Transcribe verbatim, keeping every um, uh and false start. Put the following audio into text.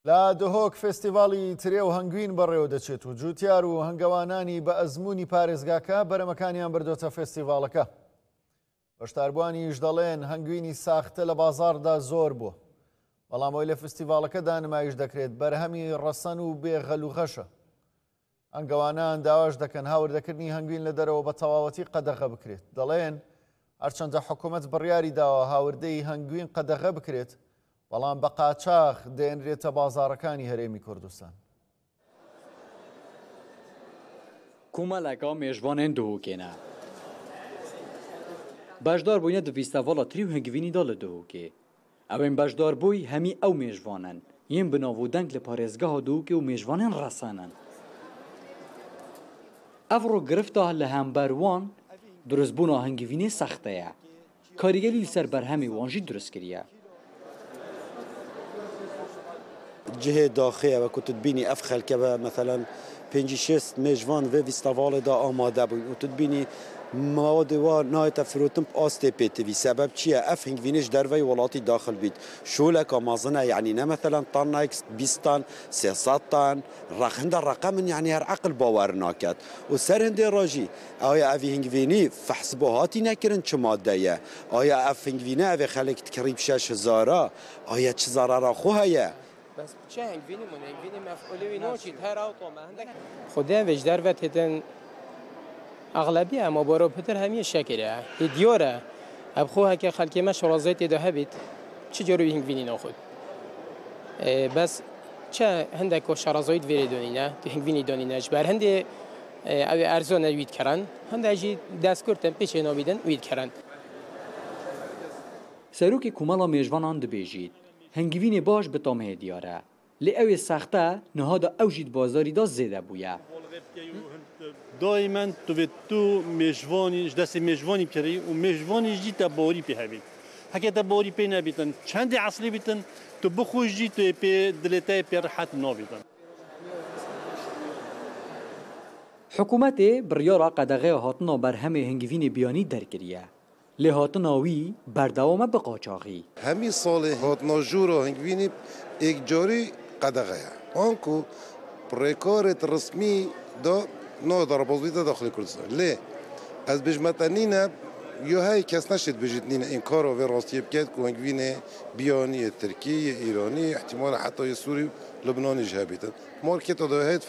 لا دهۆک فێستیڤاڵی ترێ و هەنگوین بەڕێوە دەچێت و جوتیار و هەنگەوانانی بە ئەزموونی پارێزگاکە بەرەمەکانیان بردۆتە فێستیڤاڵەکە. بەشداربوانیش دەڵێن هەنگوینی ساختە لە بازاڕدا زۆر بووە، بەڵام ئەوەی لە فستیڤاڵەکەدا نمایش دەکرێت بەرهەمی ڕەسەن و بێغەل و غەشە. هەنگەوانان داواش دەکەن هاوردەکردنی هەنگوین لە دەرەوە بە تەواوەتی قەدەغە بکرێت. دەڵێن هەرچەندە حکوومەت بڕیاری داوە هاوردەی هەنگوین قەدەغە بکرێت، بەڵام بە قاچاغ دێنرێتە بازاڕەکانی هەرێمی کوردستان. کۆمەڵێکا مێژوانên دهۆکێنە. بەشدار بووینە di fîstevala tirî û hingivînî da li Duhokê. Ew ên beşdarbûyî hemî ew mêjvanin, yên bi navûdeng li parêzgeha Duhokê û mêjvanên resanin. Ev rûgirifta li hember wan durustbûna hingivînê sexte ye. Karîgerî li ser berhemê wan jî durust kiriye. جهه داخله و کتت بینی اف خلکه و مثلا پنجی شست میجوان و ویستاوال دا آماده بود و تت بینی مواد و نایت فروتم آسته پیتوی سبب چیه اف هنگوینش در وی ولاتی داخل بید شولک آمازنه یعنی نه مثلا طن اکس بیست طن سیصد طن رقم در رقم یعنی هر عقل باور ناکد و سر هنده راجی آیا اوی هنگوینی فحسباهاتی نکرن چه ماده یه آیا اف هنگوینه اوی خلک تقریب شش هزاره آیا چه ضرر خواه بس چه هنگوینی من هنگوینی مفعولی نوچید هر اوتو ما هندک خدا وجدار و تدن اغلبی اما برو پتر همیه شکره دیاره اب خواه که خلکی ما شرازیت ده هبید چه جوری هنگوینی ناخود بس چه هندک شرازیت ویردونی نه هنگوینی دانی نش بر هندی او ارزان وید کرن هندی دست کردن پیش نابیدن وید کرن سروکی کمالا میجوانان دبیجید هنگوین باش به تامه دیاره لی اوی سخته نهادا اوجید بازاری دا زیده بویه دائما تو به تو میجوانی دست میجوانی بکری و میجوانی جی تباری پی هبید حتی تباری پی نبیتن چند اصلی بیتن تو بخوش جی تو پی دلتای پی راحت نبیتن حکومت بریارا قدغه هاتنا بر همه هنگوین بیانی درکریه لی هاتناوی بردوام به قاچاقی همی سال هاتنا جورا هنگوینی یک جاری قدغه آنکو پریکارت رسمی دا نو در بازویده داخل کردستان لی از بجمتنینه یو های کس نشد بجدنینه این کار و راستی بکرد که هنگوینه بیانی ترکیه ایرانی احتمال حتی سوری لبنانی جهبیتن مارکت دا